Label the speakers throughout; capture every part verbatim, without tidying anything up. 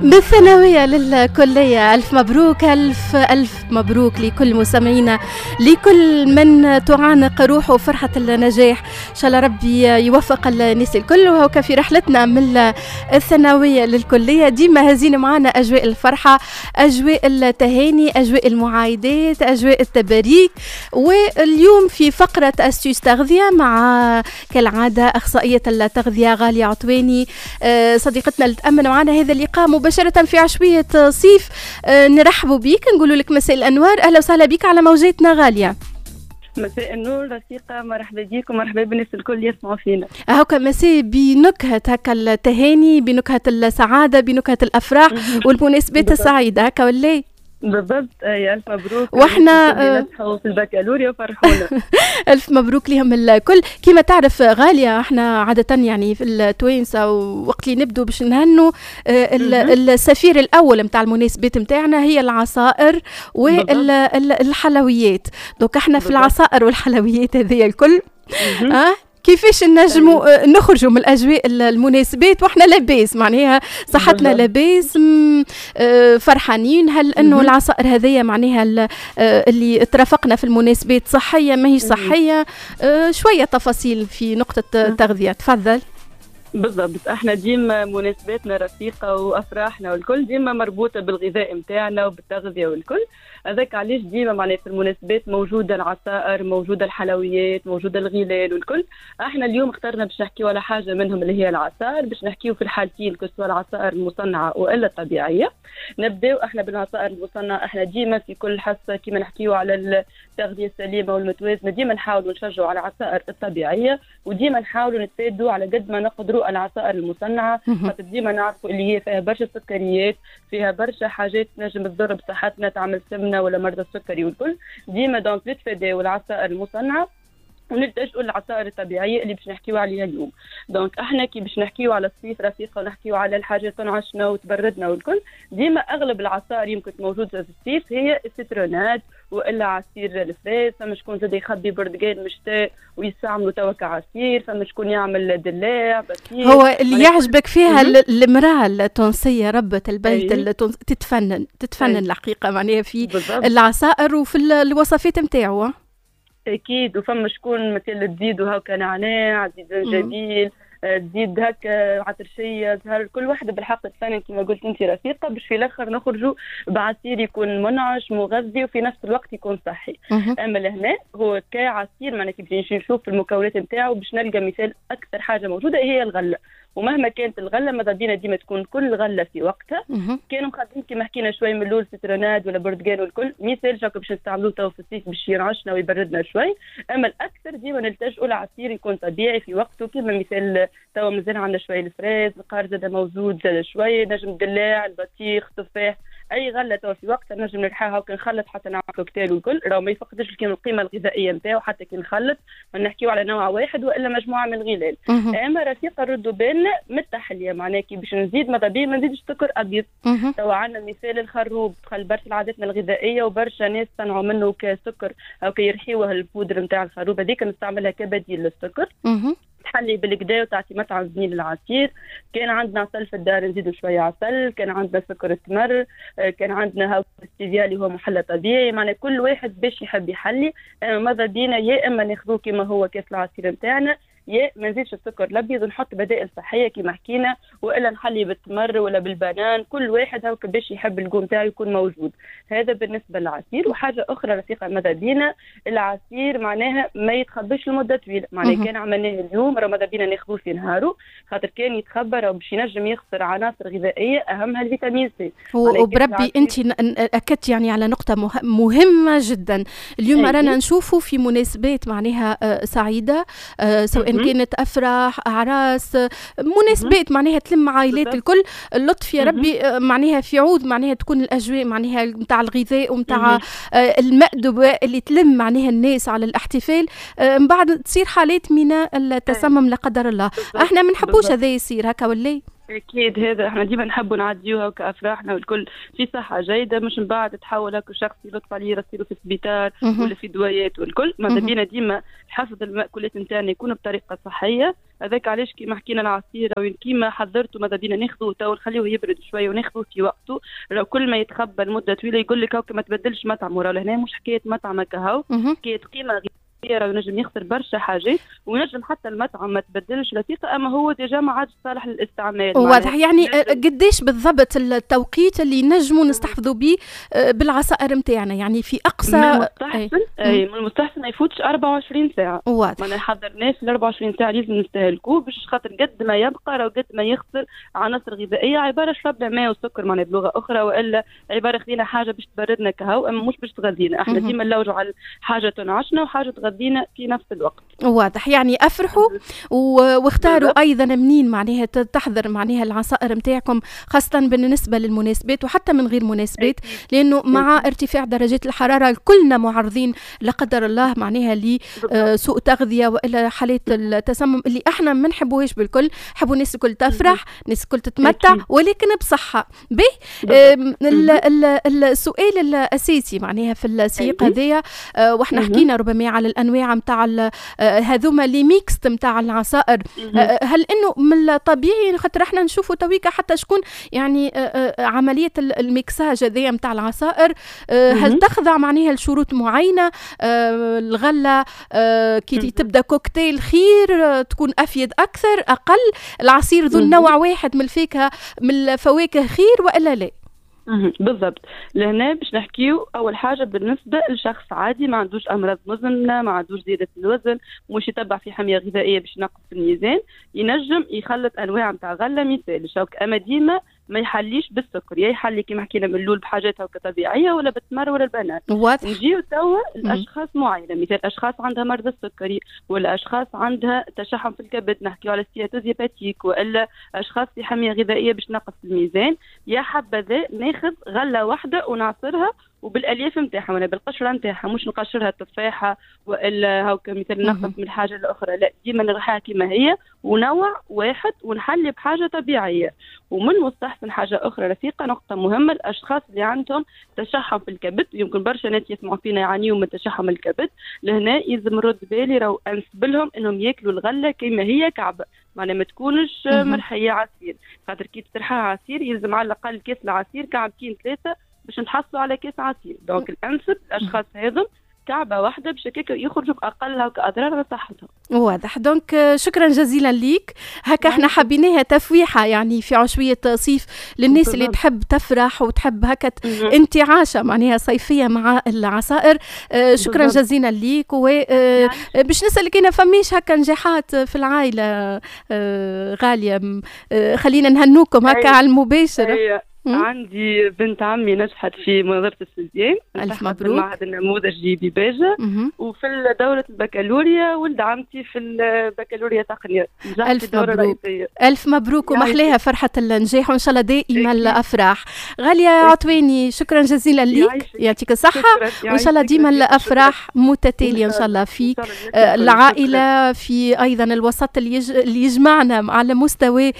Speaker 1: بالثانوية للكلية. ألف مبروك، ألف ألف مبروك لكل مستمعينا، لكل من تعانق روحه فرحة النجاح. إن شاء الله ربي يوفق الناس الكل. وهوكا في رحلتنا من الثانوية للكلية ديما هزين معنا أجواء الفرحة، أجواء التهاني، أجواء المعايدات، أجواء التباريك. واليوم في فقرة أستيوس تغذية مع كالعادة أخصائية التغذية غالية عطواني صديقتنا اللي تأمن معنا هذا اللقاء مباشرة في عشوية صيف. نرحبوا بك، نقول لك مساء الأنوار، أهلا وسهلا بك على موجاتنا غالية.
Speaker 2: مساء النور رفيقة، مرحبا بيك ومرحبا بالناس الكل يسمعوا فينا.
Speaker 1: هكا مساء بنكهة هكا التهاني، بنكهة السعادة، بنكهة الأفراح والمناسبات السعيدة، هكا ولا؟
Speaker 2: بالضبط. يا ألف مبروك.
Speaker 1: واحنا
Speaker 2: نصحوا في البكالوريا وفرحونا.
Speaker 1: ألف مبروك لهم الكل. كما تعرف غالية، احنا عادة يعني في التوانسة وقت اللي نبدو باش نهنوا السفير الأول متاع المناسبات متاعنا هي العصائر والحلويات. دوك احنا في العصائر والحلويات هذه الكل اه كيفاش نجموا نخرجوا من الأجواء المناسبات وإحنا لاباس، معناها صحتنا لاباس فرحانين؟ هل أنه العصائر هذية معناها اللي اترافقنا في المناسبات صحية ما هي صحية؟ شوية تفاصيل في نقطة التغذية، تفضل.
Speaker 2: بالضبط، احنا ديما مناسباتنا رفيقة وافراحنا والكل ديما مربوطة بالغذاء متاعنا وبالتغذية والكل. هذاك علاش ديما معناها في المناسبات موجودة العصائر، موجودة الحلويات، موجودة الغلال والكل. احنا اليوم اخترنا باش نحكيو على حاجة منهم اللي هي العصائر، باش نحكيو في الحالتين كسوا العصائر المصنعة والا الطبيعية. نبداو احنا بالعصائر المصنعة. احنا ديما في كل حصة كيما نحكيو على التغذية السليمة والمتوازنة ديما نحاولوا نشجعوا على العصائر الطبيعية، وديما نحاولوا نتفادوا على قد ما نقدروا العصائر المصنعة، خاطر ديما نعرفوا اللي هي فيها برشا سكريات، فيها برشا حاجات نجم تضر بصحتنا، تعمل سمنة ولا مرضى السكري والكل. ديما دونك نتفاداو العصائر المصنعة ونلتجئوا للعصائر الطبيعيه اللي باش نحكيو عليها اليوم. دونك احنا كي باش نحكيو على الصيف رفيقه ونحكيو على الحاجات تنعشنا وتبردنا والكل، ديما اغلب العصائر يمكن موجوده في الصيف هي السيترونات والا عصير الفريز. فما شكون زاد يخبي بردقان مشتاء ويستعملوا توا كعصير، فما شكون يعمل دلاع بكير.
Speaker 1: هو اللي يعجبك فيها المراه التونسيه ربة البيت التونس تتفنن تتفنن الحقيقه معناها في بالضبط. العصائر وفي الوصفات نتاعو
Speaker 2: اكيد. وفما شكون مثل تزيدوا هكا نعناع، تزيد زنجبيل، تزيد هكا عطرشيه، زهر، كل واحده بالحق تفنن كما قلت انت رفيقه، باش في الاخر نخرجوا بعصير يكون منعش مغذي وفي نفس الوقت يكون صحي. اما لهنا هو كعصير معناها كي باش نشوف المكونات نتاعو باش نلقى مثال اكثر حاجه موجوده هي الغله. ومهما كانت الغله ماذا بينا ديما تكون كل غله في وقتها. كانوا مخدمين كما حكينا شوي من الاول سيتروناد ولا بردقان والكل، مثال هكا باش نستعملوه تو في الصيف باش ينعشنا ويبردنا شوي. اما الاكثر ديما نلتجئوا لعصير يكون طبيعي في وقته، كما مثال تو مازال عندنا شوي الفريز، القار زاد موجود زاد شوي، نجم الدلاع، البطيخ، تفاح، اي غله تو في وقتها نجم نلحاها وكا نخلط حتى نعمل كوكتيل والكل، راهو ما يفقدش القيمه الغذائيه نتاعو حتى كي نخلط، ما نحكيو على نوع واحد والا مجموعه من الغلال. اما رفيقه ردوا بالنا من التحليه معناها كي باش نزيد ماذا بيا ما نزيدش سكر ابيض. تو عندنا مثال الخروب دخل برشا عاداتنا الغذائيه وبرشا ناس صنعوا منه كسكر او كيرحيوه البودر نتاع الخروب، هذيك نستعملها كبديل للسكر. تحلي بالكدا وتعطي مطعم زين للعصير. كان عندنا عسل في الدار نزيدوا شويه عسل، كان عندنا سكر التمر، كان عندنا هاو ستيفيا اللي هو محلى طبيعي. معناها كل واحد باش يحب يحلي. ماذا بينا يا اما ناخذوه كما هو كاس العصير نتاعنا، يا ما نزيدش السكر الابيض ونحط بدائل صحيه كما حكينا، والا نحلي بالتمر ولا بالبنان. كل واحد هاك باش يحب الجو نتاعو يكون موجود. هذا بالنسبه للعصير. وحاجه اخرى رفيقه ماذا بينا العصير معناها ما يتخبش لمده طويله. معناها كان عملناه اليوم راه ماذا بينا ناخذوه في نهاره، خاطر كان يتخبى راه باش ينجم يخسر عناصر غذائيه اهمها الفيتامين سي.
Speaker 1: وبربي انت اكدت يعني على نقطه مهمه جدا. اليوم رانا نشوفوا في مناسبات معناها سعيده، سواء كانت افراح، اعراس، مناسبات معناها تلم عائلات الكل. اللطف يا ربي معناها في عود معناها تكون الاجواء معناها نتاع الغذاء ومتاع المأدبه اللي تلم معناها الناس على الاحتفال. من بعد تصير حالات من التسمم لا قدر الله. احنا ما نحبوش هذا يصير هكا ولا
Speaker 2: اكيد هذا احنا ديما نحبوا نعديوها كافراحنا والكل في صحه جيده، مش من بعد تحول هكا شخص يلطف عليه يرسلوا في السبيطار ولا في دوايات والكل. ماذا بينا ديما حفظ المأكولات نتاعنا يكونوا بطريقه صحيه. هذاك علاش كيما حكينا العصير او كيما حضرته ماذا بينا ناخذوه تو نخليوه يبرد شويه وناخذوه في وقته. لو كل ما يتخبى لمده طويله يقول لك هاكا ما تبدلش مطعم، وراه هنا مش حكايه مطعم هكا هاو، حكايه قيمه وينجم يخسر برشا حاجات، وينجم حتى المطعم ما تبدلش رفيقه اما هو ديجا ما عادش صالح للاستعمال.
Speaker 1: واضح. يعني قديش بالضبط التوقيت اللي نجموا نستحفظوا به بالعصائر نتاعنا؟ يعني في اقصى
Speaker 2: من المستحسن اي من المستحسن ما يفوتش أربعة وعشرين ساعه.
Speaker 1: واضح.
Speaker 2: ما نحضرناش ال أربعة وعشرين ساعه لازم نستهلكوه باش خاطر قد ما يبقى راه قد ما يخسر عناصر غذائيه عباره شربنا ماء وسكر معناها بلغه اخرى، والا عباره خذينا حاجه باش تبردنا كهو اما مش باش تغذينا. احنا ديما نلوجوا على حاجه تنعشنا وحاجه تغذينا في نفس الوقت.
Speaker 1: واضح. يعني افرحوا واختاروا ايضا منين معناها تحضر معناها العصائر نتاعكم، خاصه بالنسبه للمناسبات وحتى من غير مناسبات، لانه مع ارتفاع درجات الحراره كلنا معرضين لا قدر الله معناها لسوء تغذيه والا حالات التسمم اللي احنا ما نحبوهاش بالكل. نحبوا الناس الكل تفرح، الناس الكل تتمتع ولكن بصحه. به السؤال الاساسي معناها في السياق هذايا، واحنا حكينا ربما على الانواع نتاع هذوما لي ميكس نتاع العصائر، هل انه من الطبيعي خاطر احنا نشوفوا تويكا حتى شكون يعني عمليه الميكساج هذيا نتاع العصائر هل تخضع معناها لشروط معينه؟ الغله كي تبدا كوكتيل خير تكون افيد اكثر اقل؟ العصير ذو نوع واحد من الفاكهه من الفواكه خير والا لا؟
Speaker 2: بالضبط. لهنا باش نحكيو اول حاجه بالنسبه لشخص عادي ما عندوش امراض مزمنه، ما عندوش زياده الوزن، مش يتبع في حميه غذائيه باش ينقص في الميزان، ينجم يخلط انواع نتاع غله مثال شوك اما ديما ما يحليش بالسكر، يا يحلي كما حكينا من الاول بحاجات هكا طبيعيه ولا بالتمر ولا البنان. نجيو توا الاشخاص معينه مثال اشخاص عندها مرض السكري ولا اشخاص عندها تشحم في الكبد، نحكيو على ستياتوز هيباتيك، والا اشخاص في حميه غذائيه باش نقص الميزان. يا حبذا ناخذ غله واحده ونعصرها وبالالياف نتاعها ولا بالقشره نتاعها، مش نقشرها التفاحه والا هاكا مثل نقص من الحاجه الاخرى، لا ديما نرحيها كما هي ونوع واحد ونحلي بحاجه طبيعيه. ومن مستحسن حاجه اخرى رفيقه نقطه مهمه، الاشخاص اللي عندهم تشحم في الكبد، يمكن برشا ناس يسمعوا فينا يعانيوا من تشحم الكبد، لهنا يلزم نرد بالي راهو انسب لهم انهم ياكلوا الغله كما هي كعبه، معناها ما تكونش مرحيه عصير، خاطر كي ترحيها عصير يلزم على الاقل كاس العصير كعبتين ثلاثه باش نحصلوا على كاس عصير. دونك الانسب الاشخاص هذم كعبه واحده باش هكاك يخرجوا باقل هكا اضرار على صحتهم.
Speaker 1: واضح. دونك شكرا جزيلا ليك. هكا احنا حبيناها تفويحه يعني في عشويه صيف للناس بالضبط. اللي تحب تفرح وتحب هكا انتعاشه معناها صيفيه مع العصائر. آه شكرا بالضبط. جزيلا ليك. وباش نسالك انا فماش هكا نجاحات في العائله آه غاليه؟ آه خلينا نهنوكم هكا على المباشر.
Speaker 2: أي. عندي بنت عمي نجحت في منظرة السوزيان،
Speaker 1: ألف مبروك،
Speaker 2: معهد النموذجي بباجة، وفي دورة البكالوريا ولد عمتي في البكالوريا تقنية.
Speaker 1: ألف مبروك. ألف مبروك ومحليها فرحة النجاح وإن شاء الله دائما الأفراح. غالية عطواني شكرا جزيلا ليك، يعطيك الصحة وإن شاء الله ديما الأفراح متتالية إن شاء الله في العائلة، في أيضا الوسط اللي يجمعنا على مستوى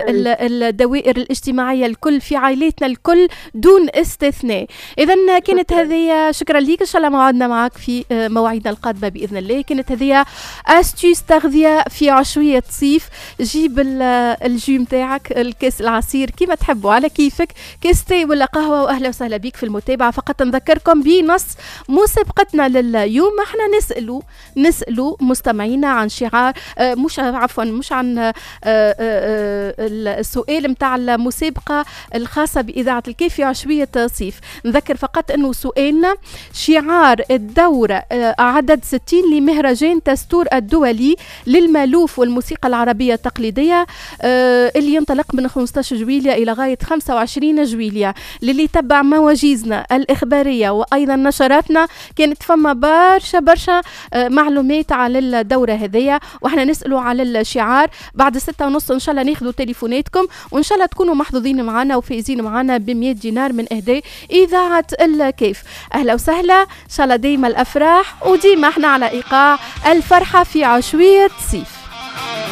Speaker 1: الدوائر الاجتماعية الكل في عائلتنا الكل دون استثناء. إذا كانت هذه شكرا ليك، إن شاء الله موعدنا معك في مواعيدنا القادمة بإذن الله. كانت هذه أستيوس تغذية في عشوية صيف. جيب الجي متاعك الكاس العصير كيما تحبوا على كيفك، كاس تي ولا قهوة، وأهلا وسهلا بك في المتابعة. فقط نذكركم بنص مسابقتنا لليوم، احنا نسألوا نسألوا مستمعينا عن شعار آه مش عفوا مش عن آه آه آه السؤال متاع المسابقة الخاصة بإذاعة الكيف في عشوية صيف. نذكر فقط أنه سؤالنا شعار الدورة عدد ستين لمهرجان تستور الدولي للمالوف والموسيقى العربية التقليدية اللي ينطلق من خمسة عشر جويلية إلى غاية خمسة وعشرين جويلية. للي يتبع مواجيزنا الإخبارية وأيضا نشراتنا كانت فما برشا برشا معلومات على الدورة هذية، وإحنا نسألوا على الشعار. بعد ستة ونص إن شاء الله ناخذوا تليفوناتكم وإن شاء الله تكونوا محظوظين معنا وفايزين معنا بمئة دينار من إهداء إذاعة الكيف. أهلا وسهلا، إن شاء الله ديما الأفراح وديما احنا على إيقاع الفرحة في عشوية صيف.